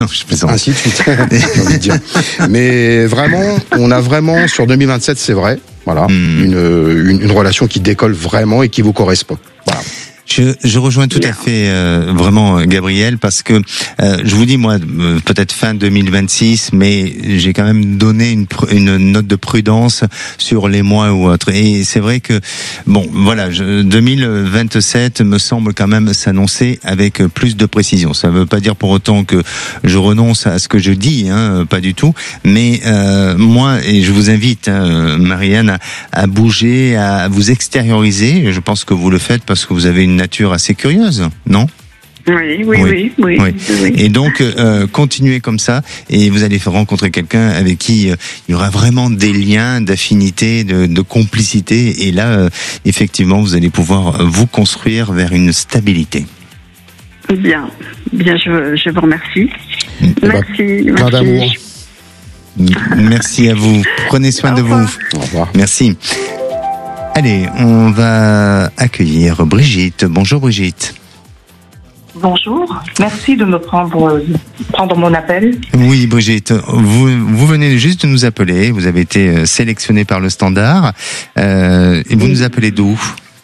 Non, je plaisante. Ainsi de suite, j'ai envie de dire. Mais vraiment, on a vraiment, sur 2027, c'est vrai, voilà, une relation qui décolle vraiment et qui vous correspond. Voilà. Je rejoins tout à fait vraiment Gabriel, parce que je vous dis, moi, peut-être fin 2026, mais j'ai quand même donné une note de prudence sur les mois ou autres. Et c'est vrai que, bon, voilà, 2027 me semble quand même s'annoncer avec plus de précision. Ça ne veut pas dire pour autant que je renonce à ce que je dis, hein, pas du tout. Mais moi, et je vous invite, Marianne, à bouger, à vous extérioriser. Je pense que vous le faites parce que vous avez une nature assez curieuse, non ? Oui. Et donc, continuez comme ça, et vous allez rencontrer quelqu'un avec qui il y aura vraiment des liens d'affinité, de complicité, et là, effectivement, vous allez pouvoir vous construire vers une stabilité. Bien, je vous remercie. Merci. Plein d'amour. Merci à vous. Prenez soin de vous. Au revoir. Merci. Allez, on va accueillir Brigitte. Bonjour Brigitte. Bonjour, merci de me prendre mon appel. Oui Brigitte, vous venez juste de nous appeler, vous avez été sélectionnée par le Standard, et vous nous appelez d'où ?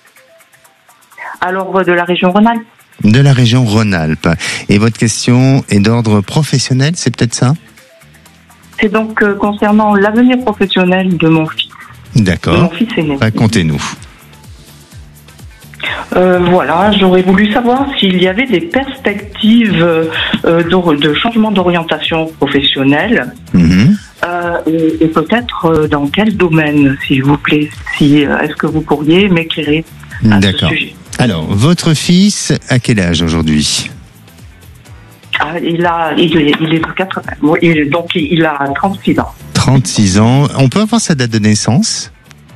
Alors, de la région Rhône-Alpes. De la région Rhône-Alpes. Et votre question est d'ordre professionnel, c'est peut-être ça ? C'est donc concernant l'avenir professionnel de mon fils. D'accord. Mon fils aîné. Racontez-nous. Voilà, j'aurais voulu savoir s'il y avait des perspectives de changement d'orientation professionnelle, et peut-être dans quel domaine, s'il vous plaît. Est-ce que vous pourriez m'éclairer à ce sujet ? Alors, votre fils a quel âge aujourd'hui ? Il est de 80, donc il a 36 ans. 36 ans. On peut avoir sa date de naissance ?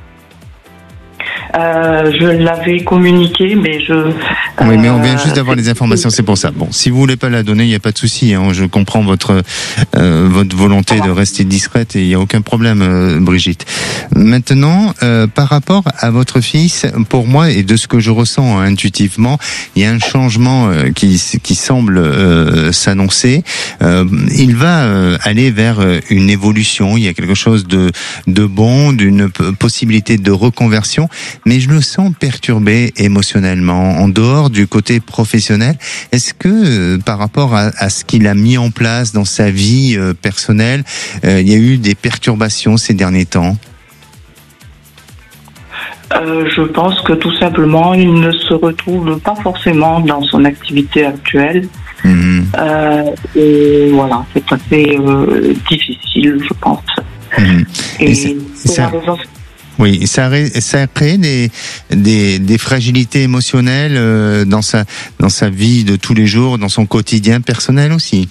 Je l'avais communiqué, mais oui, mais on vient juste d'avoir les informations, c'est pour ça. Bon, si vous voulez pas la donner, il n'y a pas de souci. Hein. Je comprends votre volonté de rester discrète, et il n'y a aucun problème, Brigitte. Maintenant, par rapport à votre fils, pour moi, et de ce que je ressens intuitivement, il y a un changement qui semble s'annoncer. Il va aller vers une évolution. Il y a quelque chose de bon, d'une possibilité de reconversion. Mais je le sens perturbé émotionnellement, en dehors du côté professionnel. Est-ce que, par rapport à ce qu'il a mis en place dans sa vie personnelle, il y a eu des perturbations ces derniers temps ? Je pense que tout simplement, il ne se retrouve pas forcément dans son activité actuelle. Et voilà, c'est assez difficile, je pense. Et c'est la raison. Oui, ça crée des fragilités émotionnelles dans sa vie de tous les jours, dans son quotidien personnel aussi.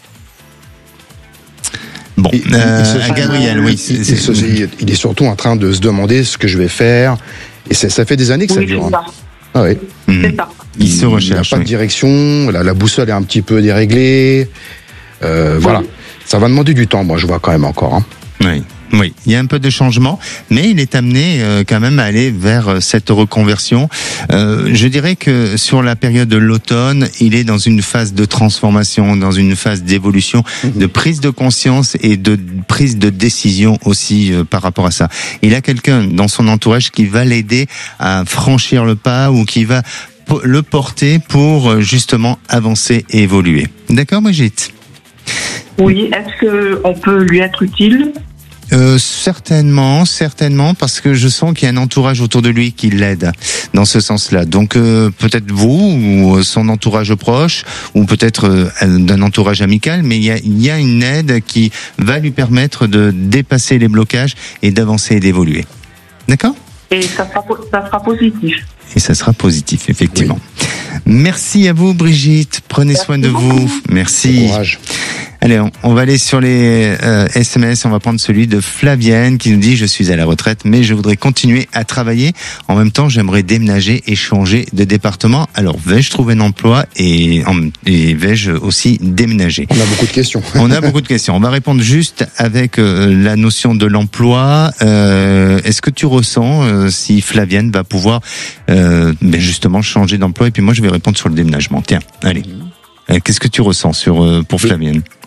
Bon, Gabriel, oui. Il est surtout en train de se demander ce que je vais faire, et ça fait des années que ça dure. Ah oui. C'est ça. Il se recherche. Il n'a pas de direction, la boussole est un petit peu déréglée. Voilà. Ça va demander du temps, moi, je vois quand même encore. Hein. Oui, il y a un peu de changement, mais il est amené quand même à aller vers cette reconversion. Je dirais que sur la période de l'automne, il est dans une phase de transformation, dans une phase d'évolution, de prise de conscience et de prise de décision aussi par rapport à ça. Il a quelqu'un dans son entourage qui va l'aider à franchir le pas, ou qui va le porter pour justement avancer et évoluer. D'accord, Brigitte ? Oui, est-ce qu'on peut lui être utile ? Certainement, parce que je sens qu'il y a un entourage autour de lui qui l'aide dans ce sens-là. Donc peut-être vous, ou son entourage proche, ou peut-être d'un entourage amical, mais il y a une aide qui va lui permettre de dépasser les blocages et d'avancer et d'évoluer. D'accord ? Et ça sera positif. Et ça sera positif, effectivement. Oui. Merci à vous, Brigitte. Prenez soin de vous. Merci. Bon courage. Allez, on va aller sur les SMS. On va prendre celui de Flavienne qui nous dit: je suis à la retraite, mais je voudrais continuer à travailler. En même temps, j'aimerais déménager et changer de département. Alors, vais-je trouver un emploi et vais-je aussi déménager? On a beaucoup de questions. On a beaucoup de questions. On va répondre juste avec la notion de l'emploi. Est-ce que tu ressens si Flavienne va pouvoir justement changer d'emploi? Et puis moi, je vais répondre sur le déménagement. Tiens, allez. Qu'est-ce que tu ressens pour Flavienne?